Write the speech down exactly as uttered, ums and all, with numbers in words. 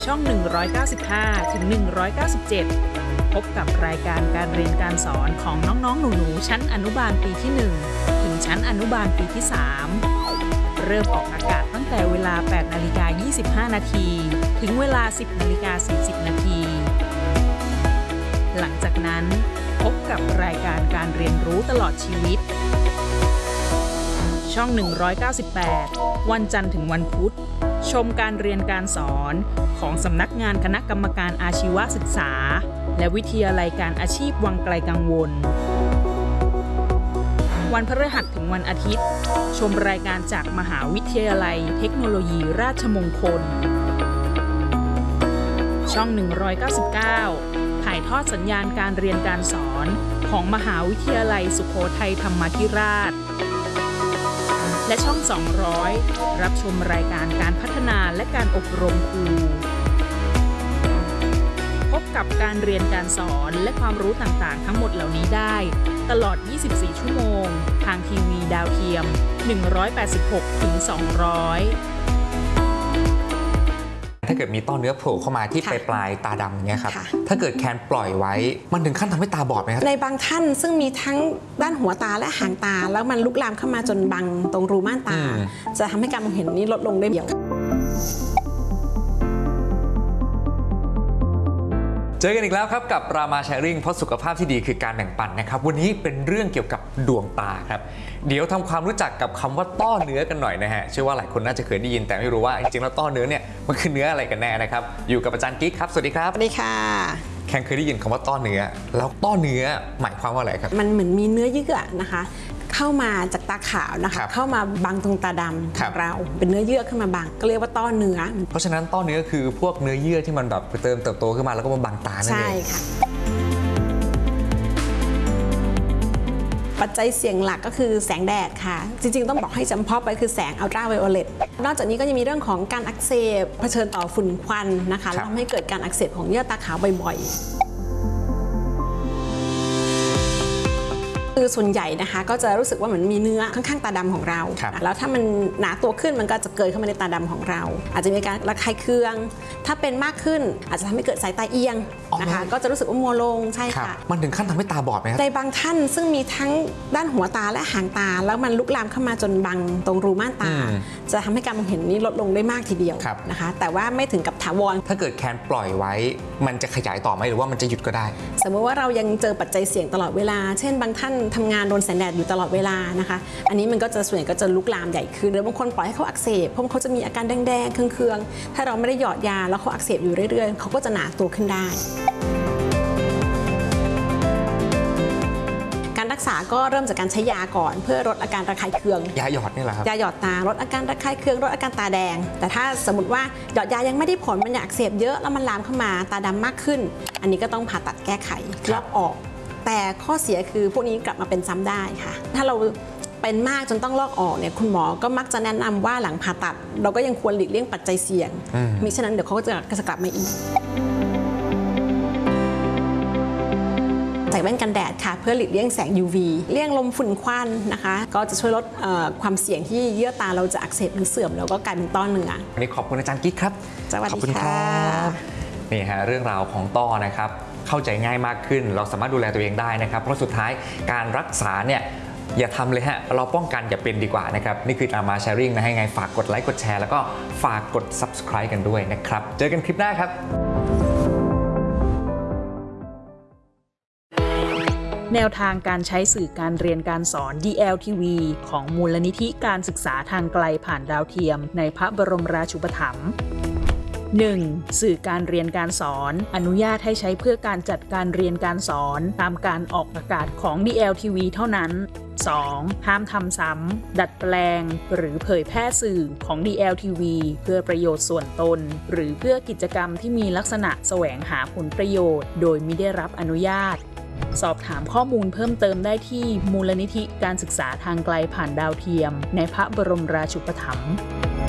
ช่องหนึ่งร้อยเก้าสิบห้าถึงหนึ่งร้อยเก้าสิบเจ็ดพบกับรายการการเรียนการสอนของน้องๆหนูๆชั้นอนุบาลปีที่หนึ่งถึงชั้นอนุบาลปีที่สามเริ่มออกอากาศตั้งแต่เวลา แปดนาฬิกายี่สิบห้านาทีถึงเวลา สิบนาฬิกาสี่สิบนาทีหลังจากนั้นพบกับรายการการเรียนรู้ตลอดชีวิตช่องหนึ่งร้อยเก้าสิบแปดวันจันทร์ถึงวันพุธชมการเรียนการสอนของสำนักงานคณะกรรมการอาชีวศึกษาและวิทยาลัยการอาชีพวังไกลกังวลวันพฤหัสถึงวันอาทิตย์ชมรายการจากมหาวิทยาลัยเทคโนโลยีราชมงคลช่องหนึ่งร้อยเก้าสิบเก้าถ่ายทอดสัญญาณการเรียนการสอนของมหาวิทยาลัยสุโขทัยธรรมาธิราชและช่องสองร้อยรับชมรายการการพัฒนาและการอบรมครูพบกับการเรียนการสอนและความรู้ต่างๆทั้งหมดเหล่านี้ได้ตลอดยี่สิบสี่ชั่วโมงทางทีวีดาวเทียมหนึ่งร้อยแปดสิบหกถึงสองร้อยถ้าเกิดมีต้อเนื้อโผล่เข้ามาที่ปลายปลายตาดำเนี่ยครับถ้าเกิดแคนปล่อยไว้มันถึงขั้นทำให้ตาบอดไหมครับในบางท่านซึ่งมีทั้งด้านหัวตาและหางตาแล้วมันลุกลามเข้ามาจนบังตรงรูม่านตาจะทำให้การมองเห็นนี้ลดลงได้เดียวเจอกันอีกแล้วครับกับรามาแชร์ริ่งเพราะสุขภาพที่ดีคือการแบ่งปันนะครับวันนี้เป็นเรื่องเกี่ยวกับดวงตาครับเดี๋ยวทำความรู้จักกับคำว่าต้อเนื้อกันหน่อยนะฮะเชื่อว่าหลายคนน่าจะเคยได้ยินแต่ไม่รู้ว่าจริงๆแล้วต้อเนื้อเนี่ยมันคือเนื้ออะไรกันแน่นะครับอยู่กับอาจารย์กิ๊กครับสวัสดีครับสวัสดีค่ะแคนเคยได้ยินคำว่าต้อเนื้อแล้วต้อเนื้อหมายความว่าอะไรครับมันเหมือนมีเนื้อเยื่อนะคะเข้ามาจากตาขาวนะคะเข้ามาบังตรงตาดำของเราเป็นเนื้อเยื่อขึ้นมาบังก็เรียกว่าต้อเนื้อเพราะฉะนั้นต้อเนื้อคือพวกเนื้อเยื่อที่มันแบบเติมเติบโตขึ้นมาแล้วก็มาบังตานั่นเองใช่ค่ะปัจจัยเสี่ยงหลักก็คือแสงแดดค่ะจริงๆต้องบอกให้จำเพาะไปคือแสงอัลตราไวโอเลตนอกจากนี้ก็ยังมีเรื่องของการอักเสบเผชิญต่อฝุ่นควันนะคะแล้วทำให้เกิดการอักเสบของเยื่อตาขาวบ่อยๆคือส่วนใหญ่นะคะก็จะรู้สึกว่าเหมือนมีเนื้อข้างๆตาดำของเราแล้วถ้ามันหนาตัวขึ้นมันก็จะเกิดเข้ามาในตาดำของเราอาจจะมีการระคายเคืองถ้าเป็นมากขึ้นอาจจะทำให้เกิดสายตาเอียงนะคะก็จะรู้สึกว่ามัวลงใช่ค่ะมันถึงขั้นทำให้ตาบอดไหมครับในบางท่านซึ่งมีทั้งด้านหัวตาและหางตาแล้วมันลุกลามเข้ามาจนบังตรงรูม่านตาจะทำให้การมองเห็นนี้ลดลงได้มากทีเดียวนะคะแต่ว่าไม่ถึงกับถาวรถ้าเกิดแคนปล่อยไว้มันจะขยายต่อไหมหรือว่ามันจะหยุดก็ได้สมมติว่าเรายังเจอปัจจัยเสี่ยงตลอดเวลาเช่นบางท่านทำงานโดนแสงแดดอยู่ตลอดเวลานะคะอันนี้มันก็จะส่วนใหญ่ก็จะลุกลามใหญ่ขึ้นหรือบางคนปล่อยให้เขาอักเสบเพราะเขาจะมีอาการแดงๆเคืองๆถ้าเราไม่ได้หยอดยาแล้วเขาอักเสบอยู่เรื่อยๆเขาก็จะหนาตัวขึ้นได้การรักษาก็เริ่มจากการใช้ยาก่อนเพื่อลดอาการระคายเคืองยาหยอดนี่แหละครับยาหยอดตาลดอาการระคายเคืองลดอาการตาแดงแต่ถ้าสมมติว่าหยอดยายังไม่ได้ผลมันอยากอักเสบเยอะแล้วมันลามเข้ามาตาดำมากขึ้นอันนี้ก็ต้องผ่าตัดแก้ไขลอกออกแต่ข้อเสียคือพวกนี้กลับมาเป็นซ้ำได้ค่ะถ้าเราเป็นมากจนต้องลอกออกเนี่ยคุณหมอก็มักจะแนะนำว่าหลังผ่าตัดเราก็ยังควรหลีกเลี่ยงปัจจัยเสี่ยงมิฉะนั้นเดี๋ยวเขาก็จะกลับมาอีกใส่แว่นกันแดดค่ะเพื่อหลีกเลี่ยงแสง ยู วี เลี่ยงลมฝุ่นควันนะคะก็จะช่วยลดความเสี่ยงที่เยื่อตาเราจะอักเสบหรือเสื่อมแล้วก็กลายเป็นต้อเนื้อวันนี้ขอบคุณอาจารย์กิ๊กครับสวัสดีค่ะนี่ฮะเรื่องราวของต้อนะครับเข้าใจง่ายมากขึ้นเราสามารถดูแลตัวเองได้นะครับเพราะสุดท้ายการรักษาเนี่ยอย่าทำเลยฮะเราป้องกันอย่าเป็นดีกว่านะครับนี่คือรามาแชร์ริ่งนะให้ไงฝากกดไลค์กดแชร์แล้วก็ฝากกด ซับสไครบ์ กันด้วยนะครับเจอกันคลิปหน้าครับแนวทางการใช้สื่อการเรียนการสอน ดี แอล ที วี ของมูลนิธิการศึกษาทางไกลผ่านดาวเทียมในพระบรมราชูปถัมภ์ หนึ่ง. สื่อการเรียนการสอนอนุญาตให้ใช้เพื่อการจัดการเรียนการสอนตามการออกอากาศของ ดี แอล ที วี เท่านั้น สอง. ห้ามทำซ้ำดัดแปลงหรือเผยแพร่สื่อของ ดี แอล ที วี เพื่อประโยชน์ส่วนตนหรือเพื่อกิจกรรมที่มีลักษณะแสวงหาผลประโยชน์โดยมิได้รับอนุญาตสอบถามข้อมูลเพิ่มเติมได้ที่มูลนิธิการศึกษาทางไกลผ่านดาวเทียมในพระบรมราชูปถัมภ์